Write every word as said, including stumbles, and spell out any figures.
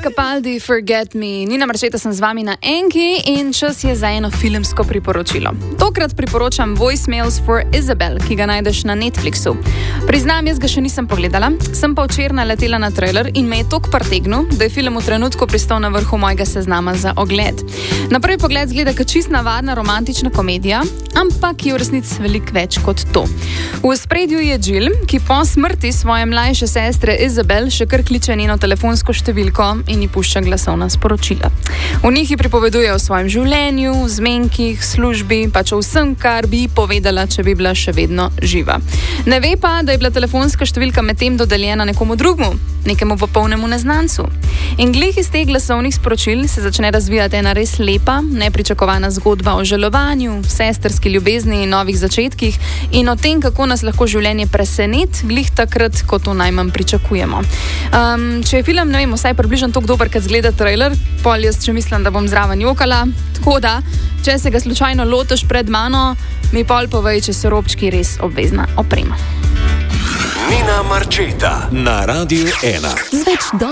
Capaldi, Forget Me. Nina Marčeta sem z vami na Enki in čas je za eno filmsko priporočilo. Tokrat priporočam Voicemails for Isabel, ki ga najdeš na Netflixu. Priznam, jaz ga še nisem pogledala, sem pa včeraj naletela na trailer in me je tok pretegnil, da je film v trenutku pristal na vrhu mojega seznama za ogled. Na prvi pogled zgleda kot čist navadna romantična komedija, ampak je v resnici veliko več kot to. V ospredju je Jill, ki po smrti svoje mlajše sestre Isabel še kar kliče njeno telefonsko številko in ji pušča glasovna sporočila. V njih ji pripoveduje o svojem življenju, zmenkih, službi, pač o vsem, kar bi povedala, če bi bila še vedno živa. Ne ve pa, da je bila telefonska številka medtem dodeljena nekomu drugemu, nekemu popolnemu neznancu. In glih iz teh glasovnih sporočil se začne razvijati ena res lepa, nepričakovana zgodba o žalovanju, sestrski ljubezni in novih začetkih in o tem, kako nas lahko življenje preseneti, glih takrat, ko to najmanj pričakujemo. Um, če je film, ne vem, vsaj približno tako dober, kad zgleda trailer, pol jaz še mislim, da bom zraven jokala, tako da, če se ga slučajno lotiš pred mano, mi pol povej, če so robčki res obvezna oprema. Nina Marčeta na Radiu ena.